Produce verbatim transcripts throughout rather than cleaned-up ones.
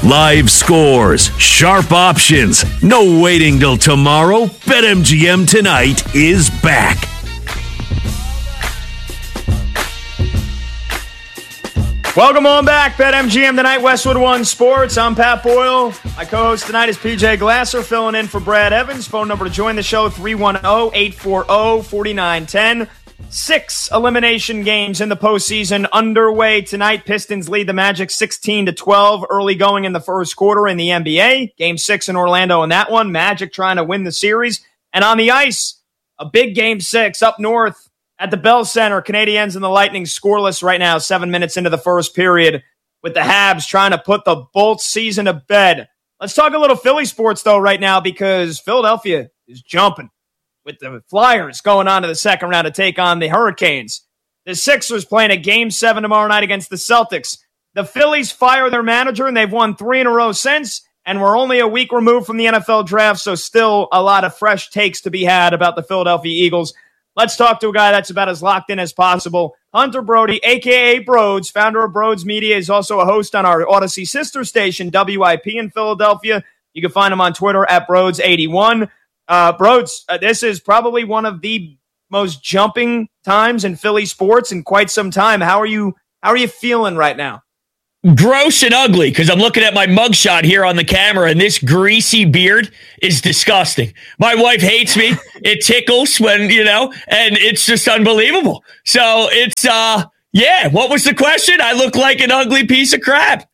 Live scores, sharp options, no waiting till tomorrow. BetMGM tonight is back. Welcome on back, BetMGM tonight, Westwood One Sports. I'm Pat Boyle. My co-host tonight is P J Glasser, filling in for Brad Evans. Phone number to join the show, three one zero, eight four zero, four nine one zero. Six elimination games in the postseason underway tonight. Pistons lead the Magic sixteen to twelve early going in the first quarter in the N B A. Game six in Orlando in that one. Magic trying to win the series. And on the ice, a big game six up north at the Bell Center. Canadiens and the Lightning scoreless right now, seven minutes into the first period, with the Habs trying to put the Bolts season to bed. Let's talk a little Philly sports, though, right now, because Philadelphia is jumping with the Flyers going on to the second round to take on the Hurricanes. The Sixers playing a game seven tomorrow night against the Celtics. The Phillies fire their manager, and they've won three in a row since, and we're only a week removed from the N F L draft, so still a lot of fresh takes to be had about the Philadelphia Eagles. Let's talk to a guy that's about as locked in as possible. Hunter Brody, a k a. Broads, founder of Broads Media, is also a host on our Odyssey sister station, W I P in Philadelphia. You can find him on Twitter at Broads eighty-one. Uh, Broads, uh, this is probably one of the most jumping times in Philly sports in quite some time. How are you, how are you feeling right now? Gross and ugly, because I'm looking at my mugshot here on the camera, and this greasy beard is disgusting. My wife hates me. It tickles when, you know, and it's just unbelievable. So it's, uh, yeah, what was the question? I look like an ugly piece of crap.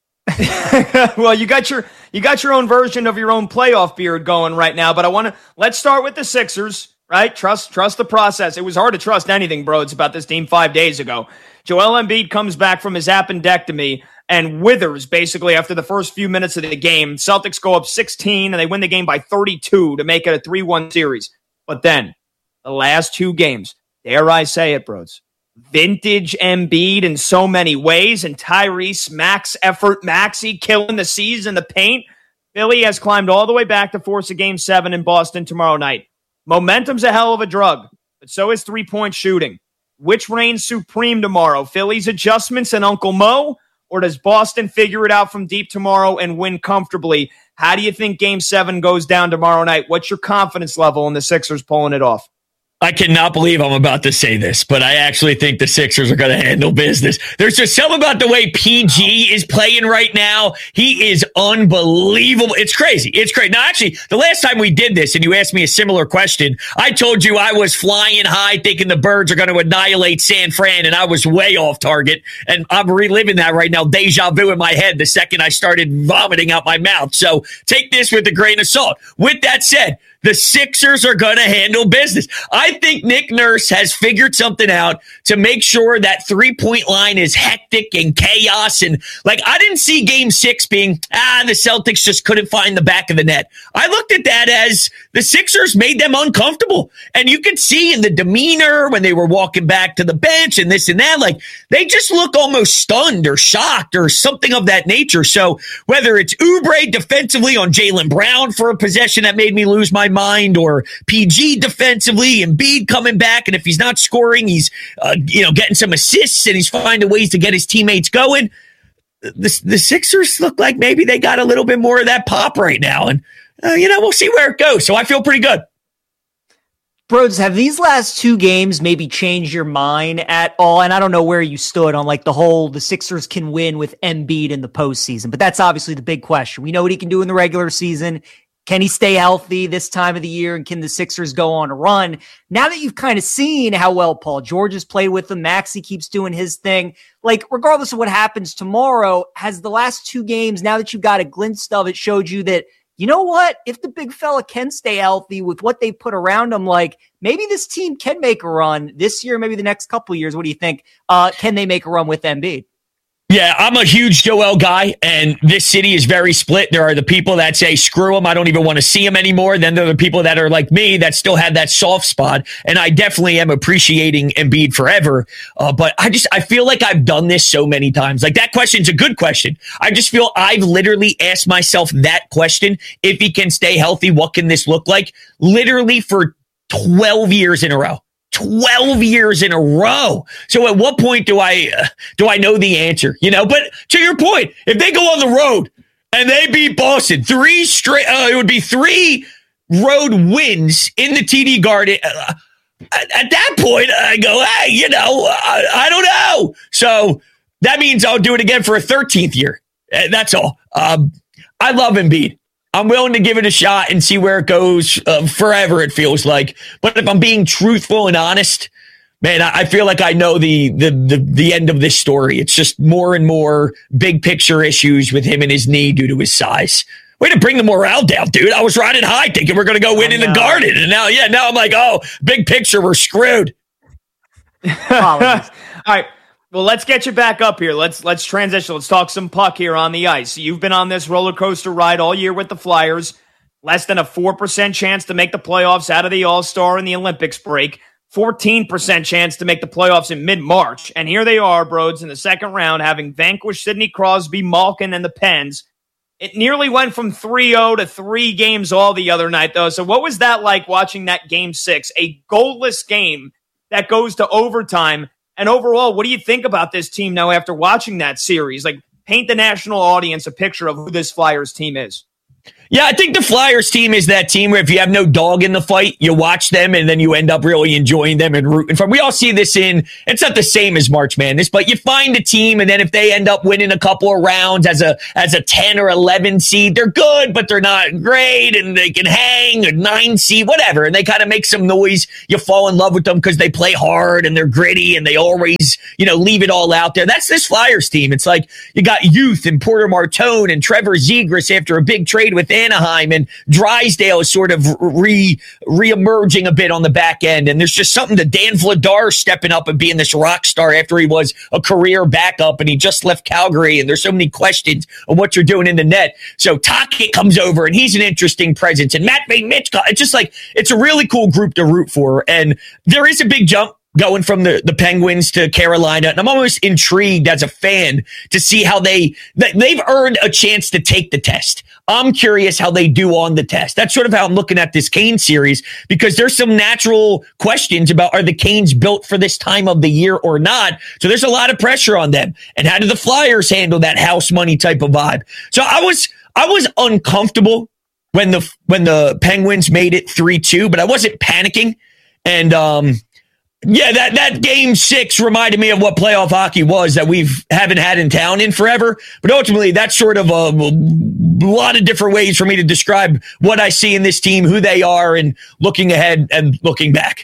Well, you got your you got your own version of your own playoff beard going right now, but I want to let's start with the Sixers, right? Trust trust the process. It was hard to trust anything, bro. It's about this team five days ago. Joel Embiid comes back from his appendectomy and withers basically after the first few minutes of the game. Celtics go up sixteen, and they win the game by thirty-two to make it a three one series. But then, the last two games, dare I say it, bros, vintage Embiid in so many ways, and Tyrese max effort Maxey killing the C's in the paint. Philly has climbed all the way back to force a game seven in Boston tomorrow night. Momentum's a hell of a drug, but so is three-point shooting. Which reigns supreme tomorrow? Philly's adjustments and Uncle Mo, or does Boston figure it out from deep tomorrow and win comfortably? How do you think game seven goes down tomorrow night? What's your confidence level in the Sixers pulling it off? I cannot believe I'm about to say this, but I actually think the Sixers are going to handle business. There's just something about the way P G is playing right now. He is unbelievable. It's crazy. It's great. Now, actually, the last time we did this and you asked me a similar question, I told you I was flying high thinking the Birds are going to annihilate San Fran, and I was way off target. And I'm reliving that right now, deja vu in my head the second I started vomiting out my mouth. So take this with a grain of salt. With that said, the Sixers are going to handle business. I think Nick Nurse has figured something out to make sure that three-point line is hectic and chaos. And, like, I didn't see game six being, ah, the Celtics just couldn't find the back of the net. I looked at that as the Sixers made them uncomfortable. And you could see in the demeanor when they were walking back to the bench and this and that, like, they just look almost stunned or shocked or something of that nature. So whether it's Oubre defensively on Jaylen Brown for a possession that made me lose my mind, or P G defensively, Embiid coming back, and if he's not scoring, he's uh, you know getting some assists and he's finding ways to get his teammates going. The, the Sixers look like maybe they got a little bit more of that pop right now, and uh, you know we'll see where it goes. So I feel pretty good. Broads, have these last two games maybe changed your mind at all? And I don't know where you stood on like the whole the Sixers can win with Embiid in the postseason, but that's obviously the big question. We know what he can do in the regular season. Can he stay healthy this time of the year, and can the Sixers go on a run? Now that you've kind of seen how well Paul George has played with them, Maxey keeps doing his thing. Like, regardless of what happens tomorrow, has the last two games, now that you've got a glimpse of it, showed you that, you know what, if the big fella can stay healthy with what they put around him, like, maybe this team can make a run this year, maybe the next couple of years. What do you think? Uh, can they make a run with Embiid? Yeah, I'm a huge Joel guy, and this city is very split. There are the people that say, screw him, I don't even want to see him anymore. Then there are the people that are like me that still have that soft spot, and I definitely am appreciating Embiid forever. Uh, but I just, I feel like I've done this so many times. Like, that question's a good question. I just feel I've literally asked myself that question. If he can stay healthy, what can this look like? Literally for twelve years in a row. twelve years in a row. So at what point do I uh, do I know the answer? You know, but to your point, if they go on the road And they beat Boston. Three straight, uh, it would be three road wins in the T D Garden. Uh, at, at that point, I go, hey, you know, I, I don't know. So that means I'll do it again for a thirteenth year. Uh, that's all. Um, I love Embiid. I'm willing to give it a shot and see where it goes uh, forever, it feels like. But if I'm being truthful and honest, man, I, I feel like I know the, the the the end of this story. It's just more and more big picture issues with him and his knee due to his size. Way to bring the morale down, dude. I was riding high thinking we're going to go win in the Garden. And now, yeah, now I'm like, oh, big picture, we're screwed. All right. Well, let's get you back up here. Let's let's transition. Let's talk some puck here on the ice. You've been on this roller coaster ride all year with the Flyers. Less than a four percent chance to make the playoffs out of the All-Star and the Olympics break. fourteen percent chance to make the playoffs in mid-March. And here they are, Broads, in the second round, having vanquished Sidney Crosby, Malkin, and the Pens. It nearly went from three oh to three games all the other night, though. So what was that like watching that game six? A goalless game that goes to overtime. And overall, what do you think about this team now after watching that series? Like, paint the national audience a picture of who this Flyers team is. Yeah, I think the Flyers team is that team where if you have no dog in the fight, you watch them and then you end up really enjoying them and rooting for them. We all see this in, it's not the same as March Madness, but you find a team and then if they end up winning a couple of rounds as a as a ten or eleven seed, they're good, but they're not great and they can hang a nine seed, whatever. And they kind of make some noise. You fall in love with them because they play hard and they're gritty and they always, you know, leave it all out there. That's this Flyers team. It's like you got youth and Porter Martone and Trevor Zegras after a big trade with Anaheim, and Drysdale is sort of re re-emerging a bit on the back end. And there's just something to Dan Vladar stepping up and being this rock star after he was a career backup and he just left Calgary. And there's so many questions on what you're doing in the net. So Tocchet comes over and he's an interesting presence. And Matvei Michkov, it's just like, it's a really cool group to root for. And there is a big jump going from the, the Penguins to Carolina. And I'm almost intrigued as a fan to see how they, they've earned a chance to take the test. I'm curious how they do on the test. That's sort of how I'm looking at this Canes series, because there's some natural questions about, are the Canes built for this time of the year or not? So there's a lot of pressure on them. And how do the Flyers handle that house money type of vibe? So I was, I was uncomfortable when the, when the Penguins made it three two, but I wasn't panicking. And, um, yeah, that, that game six reminded me of what playoff hockey was that we've haven't had in town in forever. But ultimately, that's sort of a, a lot of different ways for me to describe what I see in this team, who they are, and looking ahead and looking back.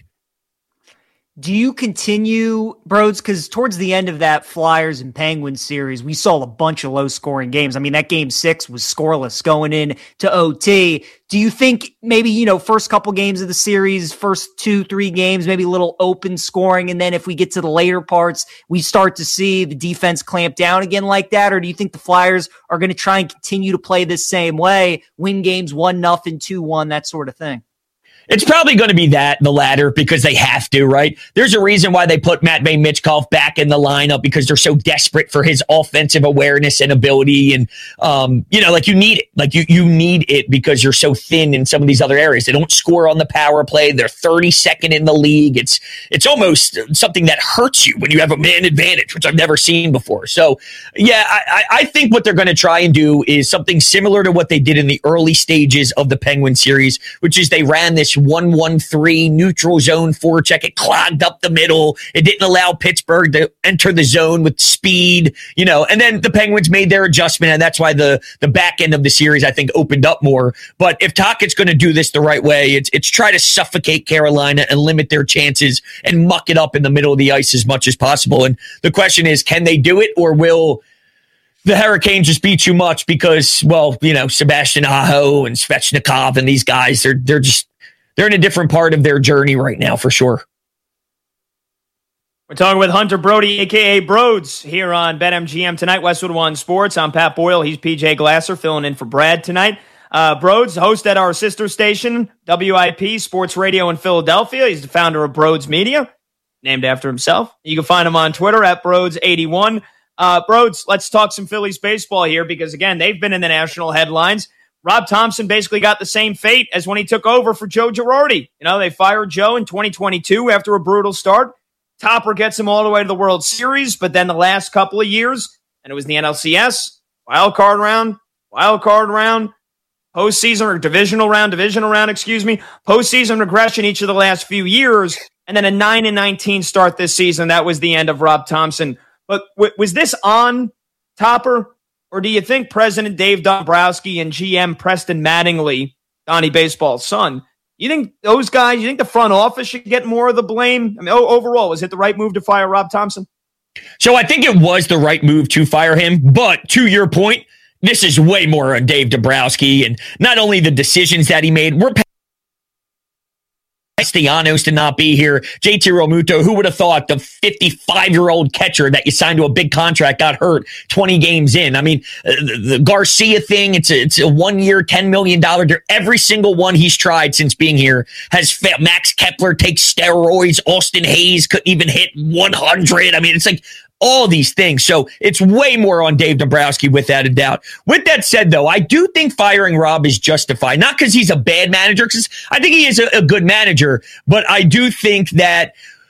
Do you continue, Broads? Because towards the end of that Flyers and Penguins series, we saw a bunch of low-scoring games. I mean, that game six was scoreless going in to O T. Do you think maybe, you know, first couple games of the series, first two, three games, maybe a little open scoring, and then if we get to the later parts, we start to see the defense clamp down again like that? Or do you think the Flyers are going to try and continue to play this same way, win games one nothing, two one, that sort of thing? It's probably going to be that, the latter, because they have to, right? There's a reason why they put Matvei Michkov back in the lineup, because they're so desperate for his offensive awareness and ability. And, um, you know, like you need it. Like you, you need it because you're so thin in some of these other areas. They don't score on the power play. They're thirty-second in the league. It's, it's almost something that hurts you when you have a man advantage, which I've never seen before. So, yeah, I, I think what they're going to try and do is something similar to what they did in the early stages of the Penguin series, which is they ran this one one three neutral zone forecheck. It clogged up the middle. It didn't allow Pittsburgh to enter the zone with speed, you know, and then the Penguins made their adjustment, and that's why the, the back end of the series, I think, opened up more. But if Tocchet's going to do this the right way, it's, it's try to suffocate Carolina and limit their chances and muck it up in the middle of the ice as much as possible. And the question is, can they do it, or will the Hurricanes just be too much because, well, you know, Sebastian Aho and Svechnikov and these guys, they're, they're just, they're in a different part of their journey right now, for sure. We're talking with Hunter Brody, a k a. Broads, here on BetMGM tonight, Westwood One Sports. I'm Pat Boyle. He's P J Glasser, filling in for Brad tonight. Uh, Broads, host at our sister station, W I P Sports Radio in Philadelphia. He's the founder of Broads Media, named after himself. You can find him on Twitter at Broads eighty-one. Uh, Broads, let's talk some Phillies baseball here, because, again, they've been in the national headlines. Rob Thompson basically got the same fate as when he took over for Joe Girardi. You know, they fired Joe in twenty twenty-two after a brutal start. Topper gets him all the way to the World Series, but then the last couple of years, and it was the N L C S, wild card round, wild card round, postseason or divisional round, divisional round, excuse me, postseason regression each of the last few years, and then a nine and nineteen start this season. That was the end of Rob Thomson. But w- was this on Topper, or do you think President Dave Dombrowski and G M Preston Mattingly, Donnie Baseball's son, you think those guys, you think the front office should get more of the blame? I mean, o- overall, was it the right move to fire Rob Thomson? So I think it was the right move to fire him, but to your point, this is way more on Dave Dombrowski and not only the decisions that he made. We're Castellanos to not be here. J T Realmuto, who would have thought the fifty-five-year-old catcher that you signed to a big contract got hurt twenty games in? I mean, the, the Garcia thing, it's a, it's a one-year, ten million dollars. Every single one he's tried since being here has failed. Max Kepler takes steroids. Austin Hayes couldn't even hit one hundred. I mean, it's like all these things. So it's way more on Dave Dombrowski without a doubt. With that said, though, I do think firing Rob is justified. Not because he's a bad manager, because I think he is a, a good manager, but I do think that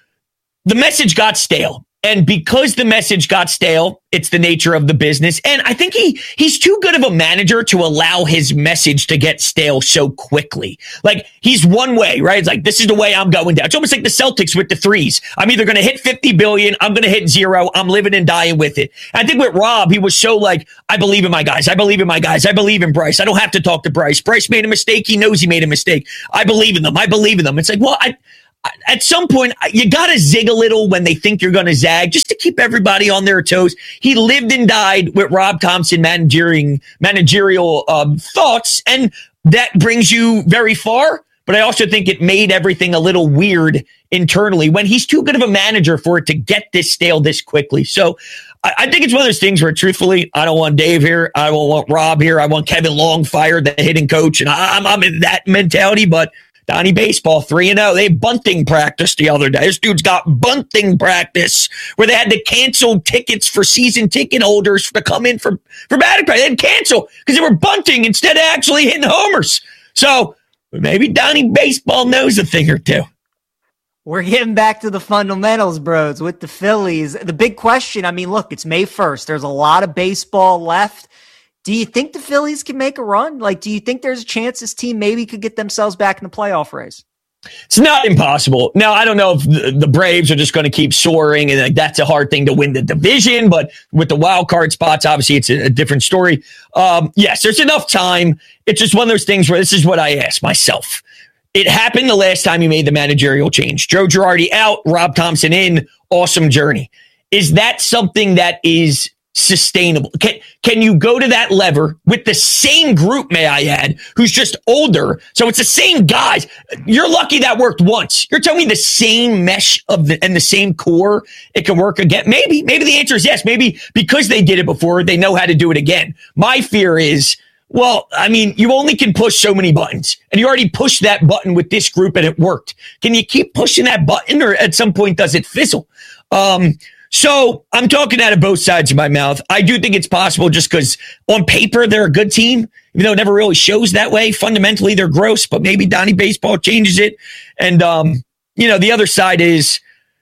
the message got stale. And because the message got stale, it's the nature of the business. And I think he he's too good of a manager to allow his message to get stale so quickly. Like, he's one way, right? It's like, this is the way I'm going down. It's almost like the Celtics with the threes. I'm either going to hit fifty billion, I'm going to hit zero, I'm living and dying with it. And I think with Rob, he was so like, I believe in my guys. I believe in my guys. I believe in Bryce. I don't have to talk to Bryce. Bryce made a mistake. He knows he made a mistake. I believe in them. I believe in them. It's like, well, I... At some point, you got to zig a little when they think you're going to zag, just to keep everybody on their toes. He lived and died with Rob Thomson managerial, managerial um, thoughts, and that brings you very far. But I also think it made everything a little weird internally when he's too good of a manager for it to get this stale this quickly. So I, I think it's one of those things where, truthfully, I don't want Dave here. I don't want Rob here. I want Kevin Long fired, the hitting coach. And I, I'm, I'm in that mentality, but Donnie Baseball, three and oh. They bunting practice the other day. This dude's got bunting practice where they had to cancel tickets for season ticket holders to come in for, for batting practice. They had to cancel because they were bunting instead of actually hitting homers. So maybe Donnie Baseball knows a thing or two. We're getting back to the fundamentals, bros, with the Phillies. The big question, I mean, look, it's May first. There's a lot of baseball left. Do you think the Phillies can make a run? Like, do you think there's a chance this team maybe could get themselves back in the playoff race? It's not impossible. Now, I don't know if the, the Braves are just going to keep soaring, and like, that's a hard thing to win the division, but with the wild card spots, obviously it's a, a different story. Um, yes, there's enough time. It's just one of those things where this is what I asked myself. It happened the last time you made the managerial change. Joe Girardi out, Rob Thomson in, awesome journey. Is that something that is sustainable? Can, can you go to that lever with the same group, may I add, who's just older? So it's the same guys. You're lucky that worked once. You're telling me the same mesh of the, and the same core, it can work again? Maybe, maybe the answer is yes. Maybe because they did it before, they know how to do it again. My fear is, well, I mean, you only can push so many buttons, and you already pushed that button with this group and it worked. Can you keep pushing that button, or at some point does it fizzle? Um, So I'm talking out of both sides of my mouth. I do think it's possible just because on paper they're a good team, even though it never really shows that way. Fundamentally, they're gross, but maybe Donnie Baseball changes it. And, um, you know, the other side is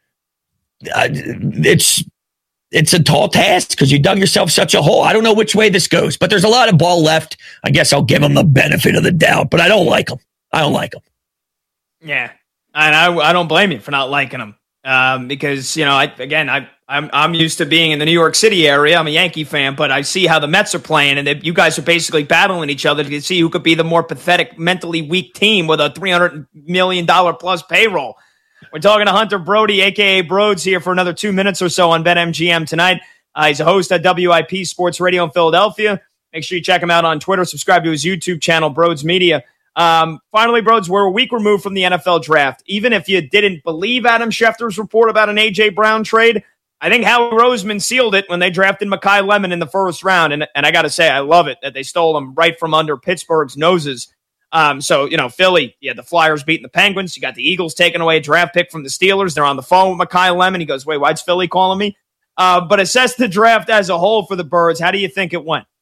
uh, it's it's a tall task because you dug yourself such a hole. I don't know which way this goes, but there's a lot of ball left. I guess I'll give them the benefit of the doubt, but I don't like them. I don't like them. Yeah, and I, I don't blame you for not liking them. Um, because, you know, I, again, I, I'm, I'm used to being in the New York City area. I'm a Yankee fan, but I see how the Mets are playing, and they, you guys are basically battling each other to see who could be the more pathetic, mentally weak team with a three hundred million dollars plus payroll. We're talking to Hunter Brody, a k a. Broads, here for another two minutes or so on BetMGM tonight. Uh, he's a host at W I P Sports Radio in Philadelphia. Make sure you check him out on Twitter. Subscribe to his YouTube channel, Broads Media. Um, finally, Broads, we're a week removed from the N F L draft. Even if you didn't believe Adam Schefter's report about an A J. Brown trade, I think Howie Roseman sealed it when they drafted Mekhi Lemon in the first round. And, and I got to say, I love it that they stole him right from under Pittsburgh's noses. Um, so, you know, Philly, you had the Flyers beating the Penguins. You got the Eagles taking away a draft pick from the Steelers. They're on the phone with Mekhi Lemon. He goes, wait, why's Philly calling me? Uh, but assess the draft as a whole for the Birds. How do you think it went?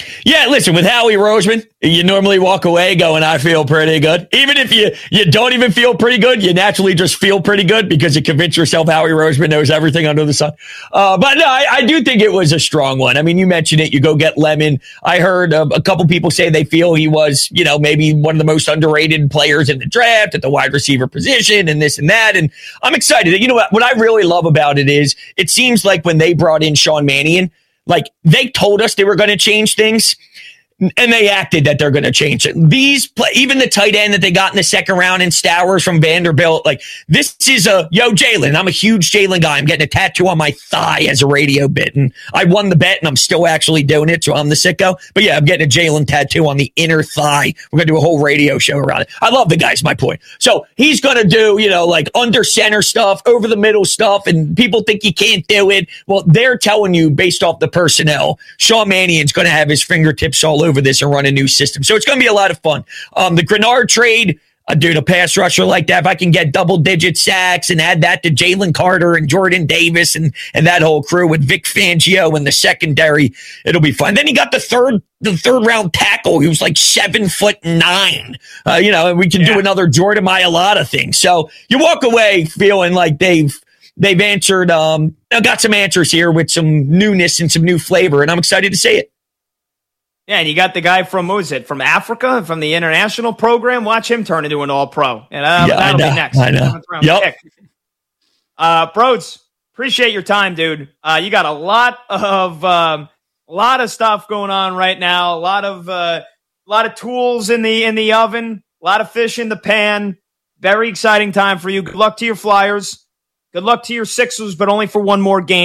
Yeah, listen, with Howie Roseman, you normally walk away going, I feel pretty good. Even if you, you don't even feel pretty good, you naturally just feel pretty good because you convince yourself Howie Roseman knows everything under the sun. Uh, but no, I, I do think it was a strong one. I mean, you mentioned it. You go get Lemon. I heard uh, a couple people say they feel he was, you know, maybe one of the most underrated players in the draft at the wide receiver position and this and that. And I'm excited. You know what, what I really love about it is it seems like when they brought in Sean Mannion, like they told us they were going to change things and they acted that they're going to change it. These play, even the tight end that they got in the second round in Stowers from Vanderbilt, like this is a, yo, Jalen, I'm a huge Jalen guy. I'm getting a tattoo on my thigh as a radio bit. And I won the bet and I'm still actually doing it. So I'm the sicko. But yeah, I'm getting a Jalen tattoo on the inner thigh. We're going to do a whole radio show around it. I love the guy's my point. So he's going to do, you know, like under center stuff, over the middle stuff. And people think he can't do it. Well, they're telling you based off the personnel, Sean Mannion's going to have his fingertips all over over this and run a new system. So it's going to be a lot of fun. Um, the Grenard trade, uh, dude, a pass rusher like that, if I can get double digit sacks and add that to Jalen Carter and Jordan Davis and, and that whole crew with Vic Fangio in the secondary, it'll be fun. Then he got the third, the third round tackle. He was like seven foot nine. Uh, you know, and we can yeah. do another Jordan Mailata thing. So you walk away feeling like they've, they've answered, um, got some answers here with some newness and some new flavor. And I'm excited to see it. Yeah, and you got the guy from, what was it, from Africa, from the international program. Watch him turn into an all-pro. And uh, yeah, that'll I know, be next. I know. Yep. Uh, Broads, appreciate your time, dude. Uh, you got a lot of um, a lot of stuff going on right now. A lot of uh, a lot of tools in the in the oven. A lot of fish in the pan. Very exciting time for you. Good luck to your Flyers. Good luck to your Sixers, but only for one more game.